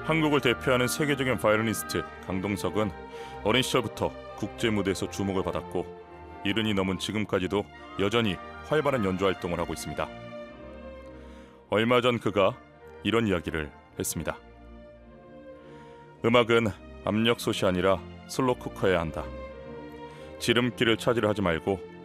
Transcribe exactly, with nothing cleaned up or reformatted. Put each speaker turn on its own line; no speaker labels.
한국을 대표하는 세계적인 바이올리니스트 강동석은 어린 시절부터 국제 무대에서 주목을 받았고 이른이 넘은 지금까지도 여전히 활발한 연주 활동을 하고 있습니다. 얼마 전 그가 이런 이야기를 했습니다. 음악은 압력솥이 아니라 슬로쿠커여야 한다. 지름길을 찾으려 하지 말고